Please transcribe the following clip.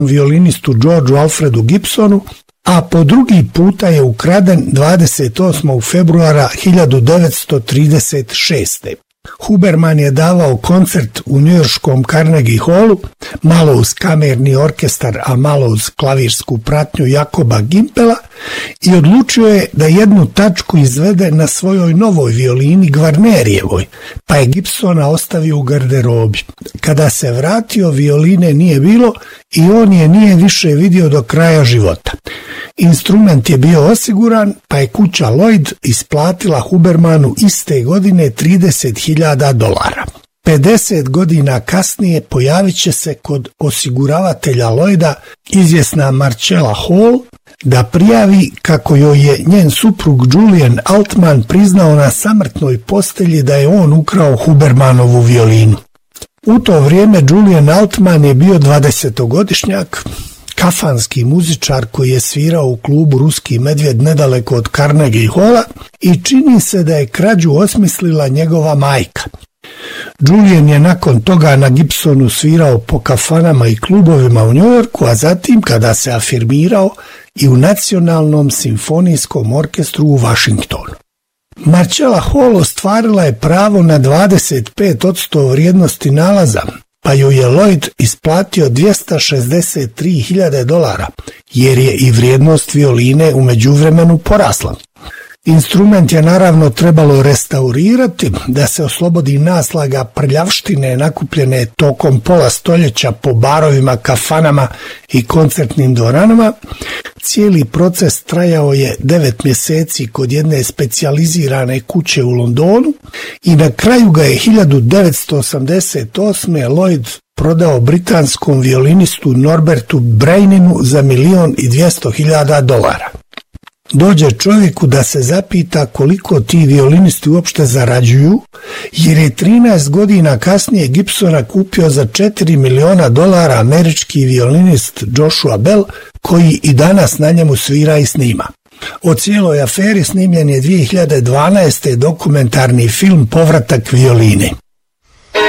violinistu Georgeu Alfredu Gibsonu, a po drugi puta je ukraden 28. februara 1936. Huberman je davao koncert u njujorškom Carnegie Hallu, malo uz kamerni orkestar, a malo uz klavirsku pratnju Jakoba Gimpela, i odlučio je da jednu tačku izvede na svojoj novoj violini Gvarnerijevoj, pa je Gibsona ostavio u garderobi. Kada se vratio, violine nije bilo i on je nije više vidio do kraja života. Instrument je bio osiguran, pa je kuća Lloyd isplatila Hubermanu iste godine $30.000. 50 godina kasnije pojavit će se kod osiguravatelja Lloyda izvjesna Marcella Hall da prijavi kako joj je njen suprug Julian Altman priznao na samrtnoj postelji da je on ukrao Hubermanovu violinu. U to vrijeme Julian Altman je bio 20-godišnjak, kafanski muzičar koji je svirao u klubu Ruski medvjed nedaleko od Carnegie Halla i čini se da je krađu osmislila njegova majka. Julian je nakon toga na Gibsonu svirao po kafanama i klubovima u Njujorku, a zatim kada se afirmirao i u Nacionalnom simfonijskom orkestru u Washingtonu. Marcella Hall ostvarila je pravo na 25% vrijednosti nalaza, pa joj je Lloyd isplatio $263.000, jer je i vrijednost violine u međuvremenu porasla. Instrument je naravno trebalo restaurirati da se oslobodi naslaga prljavštine nakupljene tokom pola stoljeća po barovima, kafanama i koncertnim dvoranama. Cijeli proces trajao je 9 mjeseci kod jedne specijalizirane kuće u Londonu i na kraju ga je 1988. Lloyd prodao britanskom violinistu Norbertu Braininu za $1.200.000. Dođe čovjeku da se zapita koliko ti violinisti uopšte zarađuju, jer je 13 godina kasnije Gibsona kupio za $4 miliona američki violinist Joshua Bell, koji i danas na njemu svira i snima. O cijeloj aferi snimljen je 2012. dokumentarni film Povratak violine.